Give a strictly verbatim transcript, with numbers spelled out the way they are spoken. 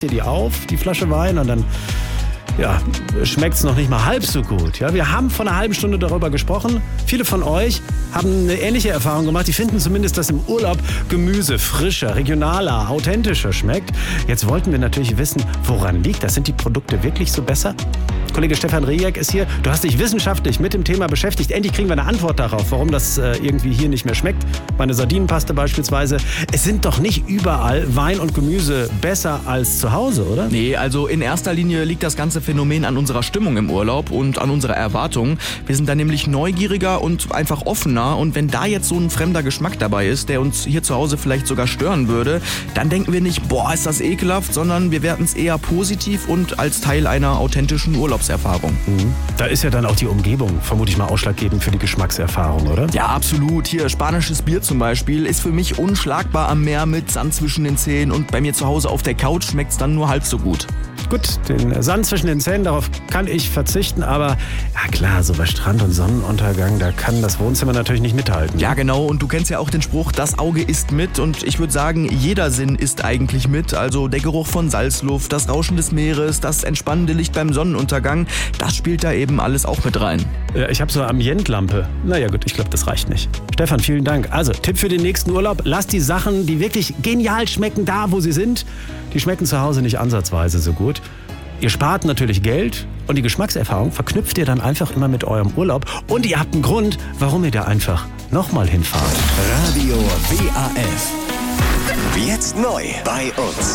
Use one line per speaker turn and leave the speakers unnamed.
dir die auf, die Flasche Wein, und dann ja, schmeckt es noch nicht mal halb so gut. Ja, wir haben vor einer halben Stunde darüber gesprochen. Viele von euch haben eine ähnliche Erfahrung gemacht. Die finden zumindest, dass im Urlaub Gemüse frischer, regionaler, authentischer schmeckt. Jetzt wollten wir natürlich wissen, woran liegt das? Sind die Produkte wirklich so besser? Kollege Stefan Rejek ist hier. Du hast dich wissenschaftlich mit dem Thema beschäftigt. Endlich kriegen wir eine Antwort darauf, warum das äh, irgendwie hier nicht mehr schmeckt. Meine Sardinenpaste beispielsweise. Es sind doch nicht überall Wein und Gemüse besser als zu Hause, oder?
Nee, also in erster Linie liegt das ganze Phänomen an unserer Stimmung im Urlaub und an unserer Erwartung. Wir sind da nämlich neugieriger und einfach offener. Und wenn da jetzt so ein fremder Geschmack dabei ist, der uns hier zu Hause vielleicht sogar stören würde, dann denken wir nicht, boah, ist das ekelhaft, sondern wir werten es eher positiv und als Teil einer authentischen Urlaubserfahrung.
Mhm. Da ist ja dann auch die Umgebung, vermute ich mal, ausschlaggebend für die Geschmackserfahrung, oder?
Ja, absolut. Hier, spanisches Bier zum Beispiel ist für mich unschlagbar am Meer mit Sand zwischen den Zähnen, und bei mir zu Hause auf der Couch schmeckt es dann nur halb so gut.
Gut, den Sand zwischen den Zähnen, darauf kann ich verzichten, aber ja klar, so bei Strand und Sonnenuntergang, da kann das Wohnzimmer natürlich nicht mithalten.
Ja, genau, und du kennst ja auch den Spruch, das Auge isst mit, und ich würde sagen, jeder Sinn isst eigentlich mit. Also der Geruch von Salzluft, das Rauschen des Meeres, das entspannende Licht beim Sonnenuntergang, das spielt da eben alles auch mit rein.
Ja, ich habe so eine Ambientlampe. Naja gut, ich glaube, das reicht nicht. Stefan, vielen Dank. Also, Tipp für den nächsten Urlaub, lass die Sachen, die wirklich genial schmecken, da, wo sie sind. Die schmecken zu Hause nicht ansatzweise so gut. Ihr spart natürlich Geld und die Geschmackserfahrung verknüpft ihr dann einfach immer mit eurem Urlaub. Und ihr habt einen Grund, warum ihr da einfach nochmal hinfahrt.
Radio W A F. Jetzt neu bei uns.